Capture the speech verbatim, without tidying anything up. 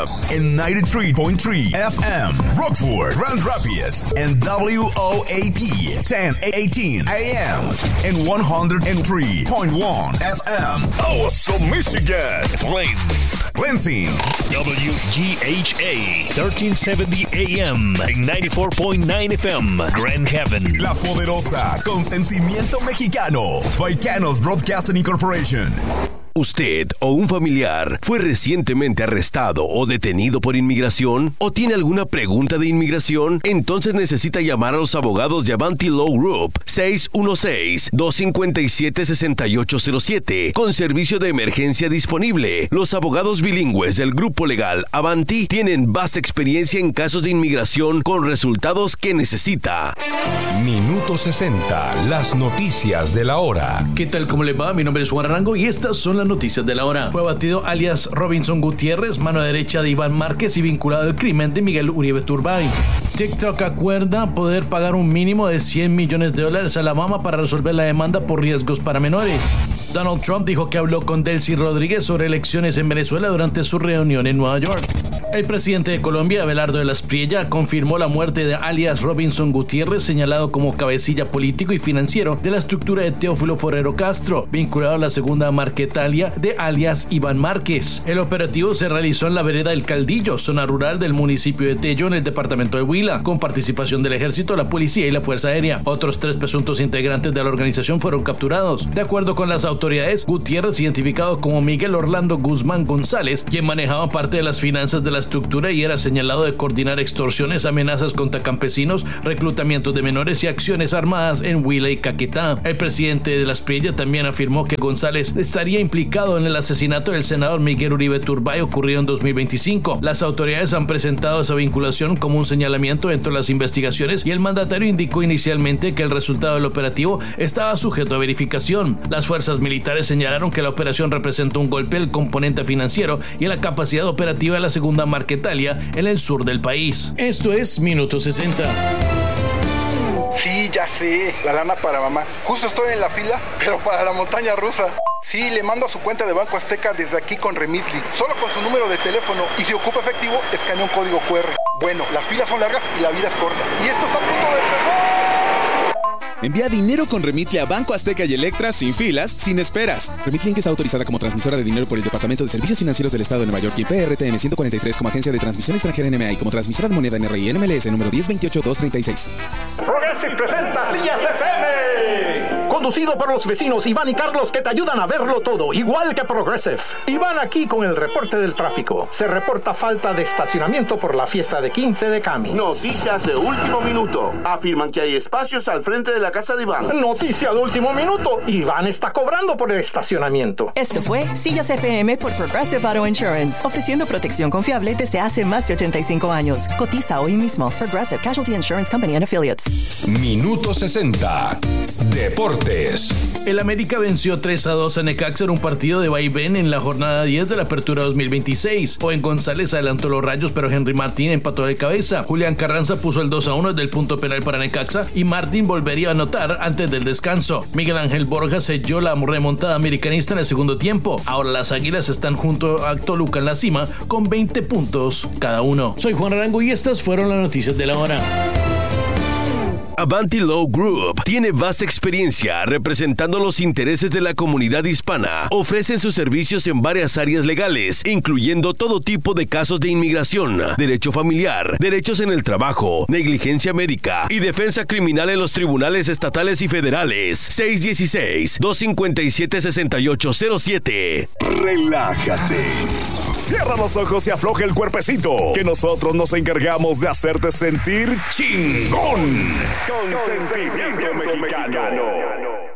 and ninety-three point three F M, Rockford, Grand Rapids, and W O A P ten eighteen A M, and one hundred three point one F M, Awesome, Michigan, Flint, Lansing, W G H A thirteen seventy A M, and ninety-four point nine F M, Grand Haven, La Poderosa, con sentimiento mexicano, Baicanos Broadcasting Incorporation. ¿Usted o un familiar fue recientemente arrestado o detenido por inmigración? ¿O tiene alguna pregunta de inmigración? Entonces necesita llamar a los abogados de Avanti Law Group seis uno seis, dos cinco siete, seis ocho cero siete con servicio de emergencia disponible. Los abogados bilingües del grupo legal Avanti tienen vasta experiencia en casos de inmigración con resultados que necesita. Minuto sesenta, las noticias de la hora. ¿Qué tal? ¿Cómo le va? Mi nombre es Juan Arango y estas son las noticias de la hora. Fue abatido alias Robinson Gutiérrez, mano derecha de Iván Márquez y vinculado al crimen de Miguel Uribe Turbay. TikTok acuerda poder pagar un mínimo de cien millones de dólares a Alabama para resolver la demanda por riesgos para menores. Donald Trump dijo que habló con Delcy Rodríguez sobre elecciones en Venezuela durante su reunión en Nueva York. El presidente de Colombia, Abelardo de la Espriella, confirmó la muerte de alias Robinson Gutiérrez, señalado como cabecilla político y financiero de la estructura de Teófilo Forero Castro, vinculado a la segunda Marquetalia de alias Iván Márquez. El operativo se realizó en la vereda del Caldillo, zona rural del municipio de Tello, en el departamento de Huila, con participación del ejército, la policía y la fuerza aérea. Otros tres presuntos integrantes de la organización fueron capturados. De acuerdo con las autoridades, Gutiérrez, identificado como Miguel Orlando Guzmán González, quien manejaba parte de las finanzas de la estructura y era señalado de coordinar extorsiones, amenazas contra campesinos, reclutamiento de menores y acciones armadas en Huila y Caquetá. El presidente de la Espriella también afirmó que González estaría implicado en el asesinato del senador Miguel Uribe Turbay ocurrido en dos mil veinticinco. Las autoridades han presentado esa vinculación como un señalamiento dentro de las investigaciones y el mandatario indicó inicialmente que el resultado del operativo estaba sujeto a verificación. Las fuerzas militares señalaron que la operación representó un golpe al componente financiero y a la capacidad operativa de la segunda Marquetalia en el sur del país. Esto es Minuto sesenta. Sí, ya sé, la lana para mamá. Justo estoy en la fila, pero para la montaña rusa. Sí, le mando a su cuenta de Banco Azteca desde aquí con Remitly, solo con su número de teléfono, y si ocupa efectivo, escanea un código cu erre. Bueno, las filas son largas y la vida es corta. Y esto está a punto de empezar. Envía dinero con Remitly a Banco Azteca y Electra sin filas, sin esperas. Remitly Inc está autorizada como transmisora de dinero por el Departamento de Servicios Financieros del Estado de Nueva York y P R T N ciento cuarenta y tres como agencia de transmisión extranjera N M A y como transmisora de moneda N R I N M L S número diez veintiocho dos treinta y seis. Progressive presenta Sillas F M. Conducido por los vecinos Iván y Carlos, que te ayudan a verlo todo, igual que Progressive. Iván aquí con el reporte del tráfico. Se reporta falta de estacionamiento por la fiesta de quince de Cami. Noticias de último minuto. Afirman que hay espacios al frente de la casa de Iván. Noticia de último minuto. Iván está cobrando por el estacionamiento. Esto fue Sillas F M por Progressive Auto Insurance, ofreciendo protección confiable desde hace más de ochenta y cinco años. Cotiza hoy mismo. Progressive Casualty Insurance Company and Affiliates. Minuto sesenta. Deportes. El América venció tres a dos a Necaxa en un partido de vaivén en la jornada diez de la Apertura dos mil veintiséis. Owen González adelantó los Rayos, pero Henry Martín empató de cabeza. Julián Carranza puso el dos a uno desde el punto penal para Necaxa y Martín volvería a anotar antes del descanso. Miguel Ángel Borja selló la remontada americanista en el segundo tiempo. Ahora las Águilas están junto a Toluca en la cima con veinte puntos cada uno. Soy Juan Arango y estas fueron las noticias de la hora. Avanti Law Group tiene vasta experiencia representando los intereses de la comunidad hispana. Ofrecen sus servicios en varias áreas legales, incluyendo todo tipo de casos de inmigración, derecho familiar, derechos en el trabajo, negligencia médica y defensa criminal en los tribunales estatales y federales. seis uno seis, dos cinco siete, seis ocho cero siete. Relájate. Cierra los ojos y afloja el cuerpecito, que nosotros nos encargamos de hacerte sentir chingón. Con sentimiento mexicano.